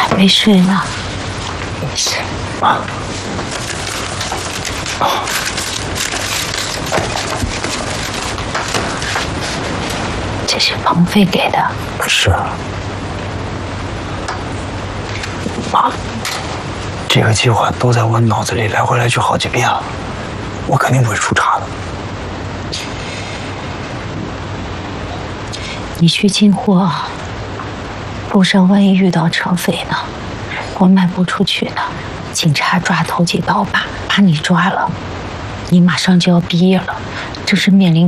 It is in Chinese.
没睡呢。 是啊。 这是鹏飞给的。 是。妈，这个计划都在我脑子里来回来去好几遍了，我肯定不会出岔的。 你去进货，路上万一遇到车匪呢？我卖不出去呢，警察抓投机倒把，把你抓了，你马上就要毕业了，这是面临